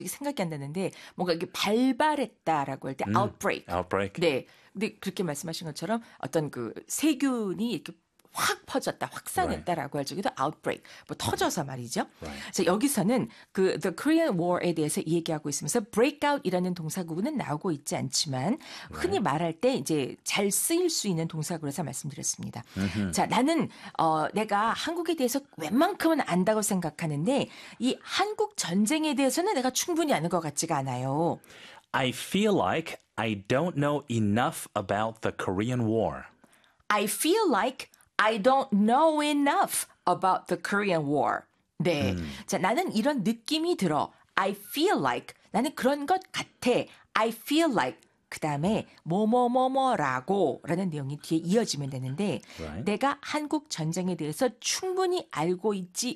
생각이 안 나는데 뭔가 이게 발발했다라고 할 때 outbreak. Outbreak. 네. 근데 그렇게 말씀하신 것처럼 어떤 그 세균이 이렇게 확 퍼졌다, 확산했다라고 할 적에도 outbreak, 뭐 터져서 말이죠. Right. 자, 여기서는 그 The Korean War에 대해서 얘기하고 있으면서 breakout이라는 동사구는 나오고 있지 않지만 흔히 말할 때 이제 잘 쓰일 수 있는 동사구라서 말씀드렸습니다. 자, 나는 내가 한국에 대해서 웬만큼은 안다고 생각하는데 이 한국 전쟁에 대해서는 내가 충분히 아는 것 같지가 않아요. I feel like I don't know enough about the Korean War. I feel like I don't know enough about the Korean War. 네. 자, 나는 이런 느낌이 들어. I feel like. 나는 그런 것 같아. I feel like. 그 다음에 뭐뭐뭐뭐라고 라는 내용이 뒤에 이어지면 되는데 Right. 내가 한국 전쟁에 대해서 충분히 알고 있지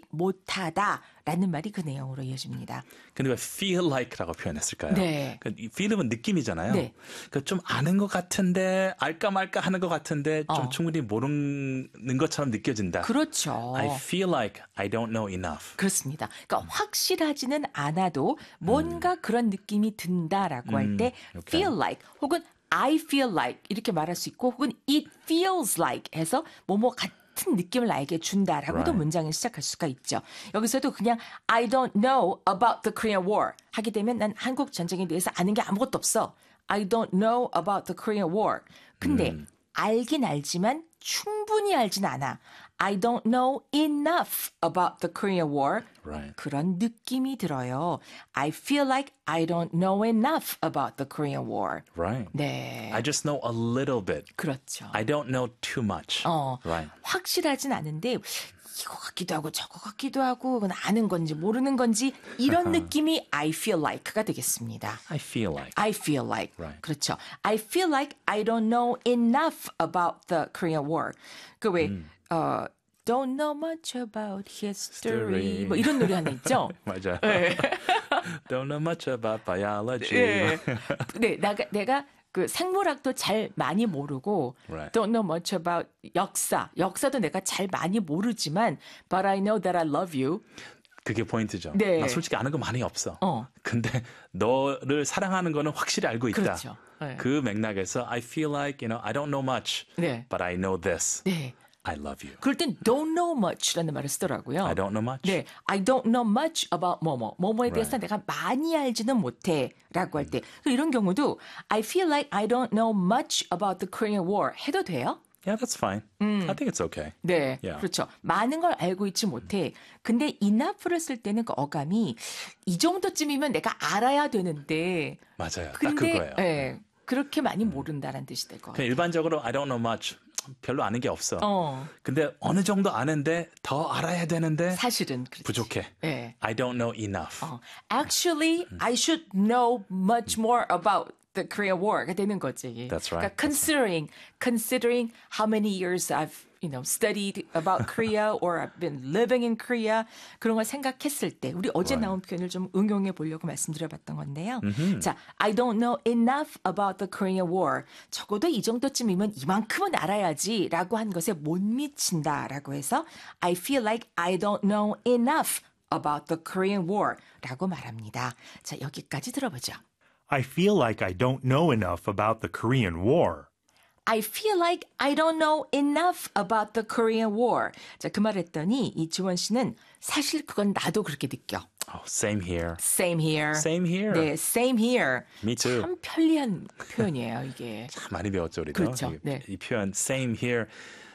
못하다라는 말이 그 내용으로 이어집니다. 근데 왜 feel like라고 표현했을까요? 네. 그 feel은 느낌이잖아요. 네. 그 좀 아는 것 같은데 알까 말까 하는 것 같은데 좀 충분히 모르는 것처럼 느껴진다. 그렇죠. I feel like I don't know enough. 그렇습니다. 그러니까 확실하지는 않아도 뭔가 그런 느낌이 든다라고 할 때 오케이. feel like 혹은 I feel like 이렇게 말할 수 있고 혹은 it feels like 해서 뭐뭐 같은 느낌을 나에게 준다라고도 Right. 문장을 시작할 수가 있죠. 여기서도 그냥 I don't know about the Korean War 하게 되면 난 한국 전쟁에 대해서 아는 게 아무것도 없어. I don't know about the Korean War. 근데 알긴 알지만 충분히 알진 않아. I don't know enough about the Korean War. Right. 그런 느낌이 들어요. I feel like I don't know enough about the Korean War. Right. 네. I just know a little bit. 그렇죠. I don't know too much. Right. 확실하진 않은데 이거 같기도 하고 저거 같기도 하고 그건 아는 건지 모르는 건지 이런 느낌이 I feel like가 되겠습니다. I feel like. I feel like. Right. 그렇죠. I feel like I don't know enough about the Korean War. 그 왜 don't know much about history. 뭐 이런 노래 하나 있죠? 맞아요. 네. Don't know much about biology. 네. 네, 내가 그 생물학도 잘 많이 모르고 Right. don't know much about 역사도 내가 잘 많이 모르지만 but I know that I love you. 그게 포인트죠. 네. 나 솔직히 아는 거 많이 없어. 근데 너를 사랑하는 거는 확실히 알고 있다. 그렇죠. 네. 그 맥락에서 I feel like, I don't know much, 네. but I know this. 네. I love you. 그럴 땐 don't know much라는 말을 쓰더라고요. I don't know much. 네, I don't know much about 뭐뭐에 대해서 내가 많이 알지는 못해라고 할 때 이런 경우도 I feel like I don't know much about the Korean War 해도 돼요? Yeah, that's fine. I think it's okay. 네, Yeah. 그렇죠. 많은 걸 알고 있지 못해. 근데 enough를 쓸 때는 그 어감이 이 정도쯤이면 내가 알아야 되는데. 맞아요. 딱 근데 그거예요. 네, 그렇게 많이 모른다는 뜻이 될 것 같아요. 그냥 일반적으로 I don't know much. 별로 아는 게 없어. 근데 어느 정도 아는데 더 알아야 되는데 사실은 그렇지. 부족해. 네. I don't know enough. Actually, I should know much more about the Korean War가 되는 거지. That's right. 그러니까 considering how many years I've studied about Korea or I've been living in Korea 그런 걸 생각했을 때 우리 어제 나온 표현을 좀 응용해 보려고 말씀드려봤던 건데요. 자, I don't know enough about the Korean War. 적어도 이 정도쯤이면 이만큼은 알아야지라고 한 것에 못 미친다라고 해서 I feel like I don't know enough about the Korean War라고 말합니다. 자, 여기까지 들어보죠. I feel like I don't know enough about the Korean War. I feel like I don't know enough about the Korean War. 자, 그 말 했더니 이 지원 씨는 사실 그건 나도 그렇게 느껴. Oh, same here. Same here. Same here. 네, same here. Me too. 참 편리한 표현이에요, 이게. 참 많이 배웠죠, 우리도. 그렇죠. 네. 이 표현 same here.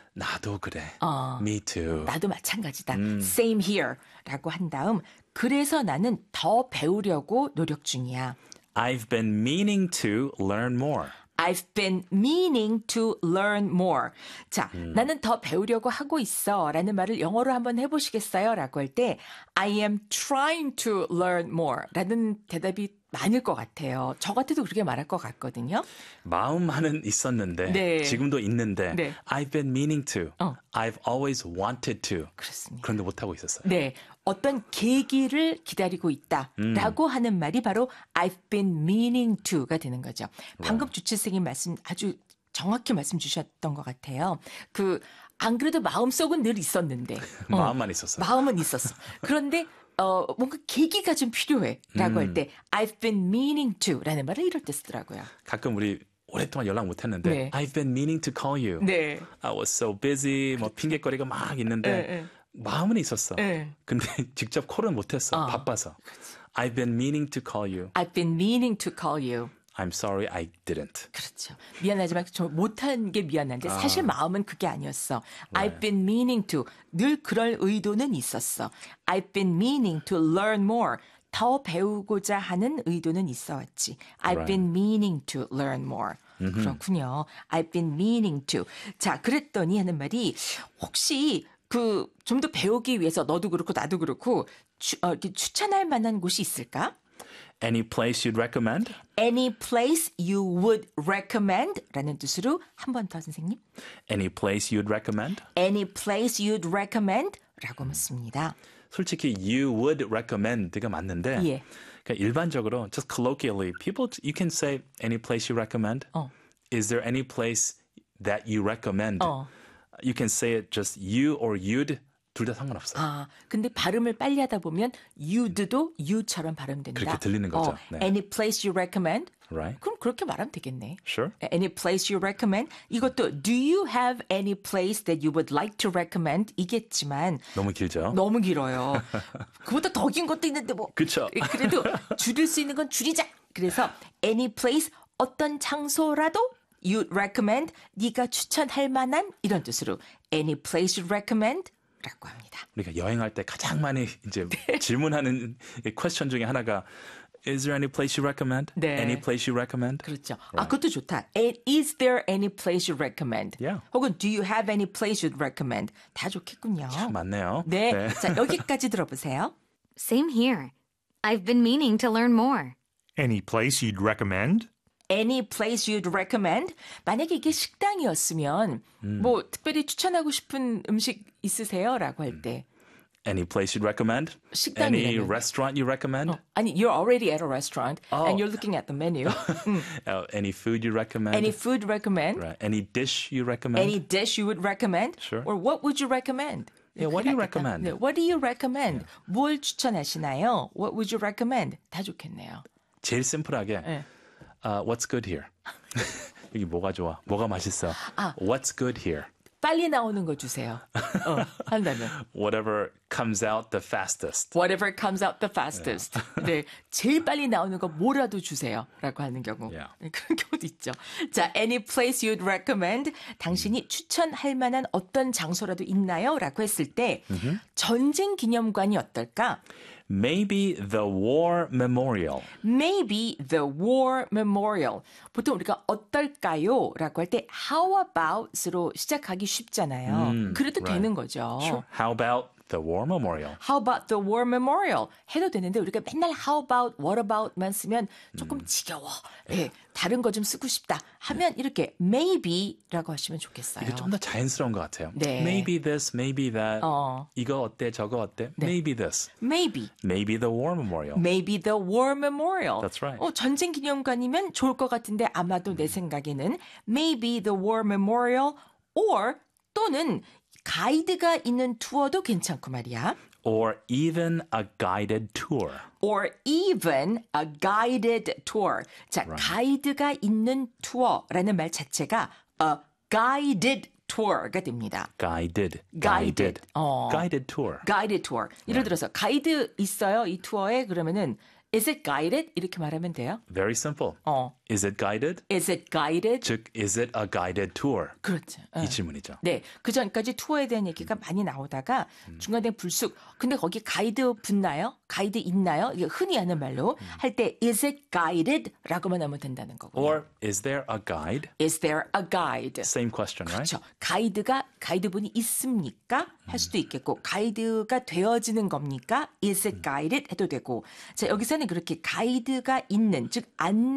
나도 그래. Me too. 나도 마찬가지다. Same here라고 한 다음 그래서 나는 더 배우려고 노력 중이야. I've been meaning to learn more. I've been meaning to learn more. 자, 나는 더 배우려고 하고 있어 라는 말을 영어로 한번 해보시겠어요? 라고 할 때 I am trying to learn more 라는 대답이 많을 것 같아요. 저 같아도 그렇게 말할 것 같거든요. 마음만은 있었는데 네. 지금도 있는데 네. I've been meaning to. I've always wanted to. 그렇습니다. 그런데 못하고 있었어요. 네, 어떤 계기를 기다리고 있다라고 하는 말이 바로 I've been meaning to가 되는 거죠. 방금 주치생이 아주 정확히 말씀 주셨던 것 같아요. 안 그래도 마음속은 늘 있었는데 마음만 있었어요. 마음은 있었어. 그런데 뭔가 계기가 좀 필요해라고 할 때 I've been meaning to라는 말을 이럴 때 쓰더라고요. 가끔 우리 오랫동안 연락 못 했는데 네. I've been meaning to call you. 네. I was so busy. 뭐 핑계거리가 막 있는데 마음은 있었어. 근데 직접 콜은 못 했어. 바빠서. I've been meaning to call you. I've been meaning to call you. I'm sorry I didn't. 그렇죠. 미안하지만 저 못한 게 미안한데 사실 마음은 그게 아니었어. I've been meaning to. 늘 그럴 의도는 있었어. I've been meaning to learn more. 더 배우고자 하는 의도는 있어 왔지. I've been meaning to learn more. 그렇군요. I've been meaning to. 자, 그랬더니 하는 말이 혹시 그 좀 더 배우기 위해서 너도 그렇고 나도 그렇고 이렇게 추천할 만한 곳이 있을까? Any place you'd recommend? Any place you would recommend? 라는 뜻으로 한 번 더 선생님. Any place you'd recommend? Any place you'd recommend? 라고 묻습니다. 솔직히 you would recommend가 맞는데 예. 그러니까 일반적으로 just colloquially people you can say any place you recommend. Is there any place that you recommend? You can say it just you or you'd 둘 다 상관없어요. 아, 근데 발음을 빨리 하다 보면 you'd도 you처럼 발음된다. 그렇게 들리는 거죠. 네. Any place you recommend? Right. 그럼 그렇게 말하면 되겠네. Sure. Any place you recommend? 이것도 do you have any place that you would like to recommend? 이겠지만 너무 길죠? 너무 길어요. 그보다 더 긴 것도 있는데 뭐. 그쵸. 그래도 줄일 수 있는 건 줄이자. 그래서 any place 어떤 장소라도 you'd recommend 네가 추천할 만한 이런 뜻으로 any place you'd recommend 라고 합니다. 우리가 여행할 때 가장 많이 이제 질문하는 퀘스천 중에 하나가 Is there any place you recommend? 네. Any place you recommend? 그렇죠. 아, 그것도 좋다. Is there any place you recommend? Yeah. 혹은 do you have any place you'd recommend? 다 좋겠군요. 맞네요. 네. 네. 자, 여기까지 들어보세요. Same here. I've been meaning to learn more. Any place you'd recommend? Any place you'd recommend? 만약에 이게 식당이었으면 뭐 특별히 추천하고 싶은 음식 있으세요? 라고 할 때. Any place you'd recommend? 식당이라면. Any restaurant you recommend? 아니, you're already at a restaurant and you're looking at the menu. Any food you recommend? Any food recommend? Right. Any dish you recommend? Any dish you would recommend? Sure. Or what would you recommend? Yeah, what do you recommend? 네, what do you recommend? 뭘 추천하시나요? What would you recommend? 다 좋겠네요. 제일 심플하게 네. What's good here? 여기 뭐가 좋아? 뭐가 맛있어? What's good here? 빨리 나오는 거 주세요. 한다면. Whatever comes out the fastest. Whatever comes out the fastest. 네, 제일 빨리 나오는 거 뭐라도 주세요. 라고 하는 경우. Yeah. 그런 경우도 있죠. 자, any place you'd recommend. 당신이 추천할 만한 어떤 장소라도 있나요? 라고 했을 때 전쟁 기념관이 어떨까? Maybe the war memorial. Maybe the war memorial. 보통 우리가 어떨까요? 라고 할 때 how about으로 시작하기 쉽잖아요. 그래도 right. 되는 거죠. Sure. How about the war memorial? How about the war memorial? 해도 되는데 우리가 맨날 how about, what about만 쓰면 조금 지겨워. 네, 다른 거 좀 쓰고 싶다 하면 이렇게 maybe라고 하시면 좋겠어요. 이게 좀 더 자연스러운 것 같아요. 네. Maybe this, maybe that. 이거 어때, 저거 어때? Maybe this. Maybe. Maybe the war memorial. Maybe the war memorial. That's right. 전쟁 기념관이면 좋을 것 같은데 아마도 내 생각에는 maybe the war memorial or 또는 가이드가 있는 투어도 괜찮고 말이야. Or even a guided tour. Or even a guided tour. 자, 가이드가 있는 투어라는 말 자체가 a guided tour가 됩니다. Guided. Guided. Guided tour. guided tour. 예를 들어서 가이드 있어요, 이 투어에. 그러면은 is it guided? 이렇게 말하면 돼요. Very simple. Is it guided? Is it guided? 즉, is it a guided tour? 그렇죠. 이 질문이죠. 네, 그 전까지 투어에 대한 얘기가 많이 나오다가 중간에 불쑥 근데 거기 가이드 붙나요? 가이드 있나요? 이게 흔히 하는 말로 할 때 is it guided? 라고만 하면 된다는 거고요. Or is there a guide? is there a guide? Same question, right? 그렇죠. 가이드분이 있습니까? 할 수도 있겠고 가이드가 되어지는 겁니까? is it guided? 해도 되고 자 여기서는 그렇게 가이드가 있는 즉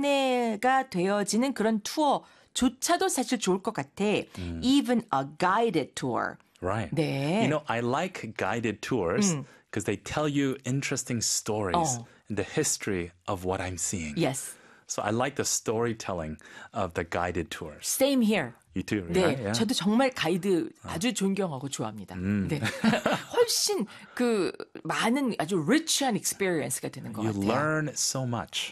안내가 되어지는 그런 투어조차도 사실 좋을 것 같아. even a guided tour. Right. 네. You know, I like guided tours because they tell you interesting stories and the history of what I'm seeing. Yes. So I like the storytelling of the guided tours. Same here. You too, 네, right? Yeah. 저도 정말 가이드 아주 존경하고 좋아합니다. 네, 훨씬 그 많은 아주 rich한 experience가 되는 것 You 같아요. learn so much.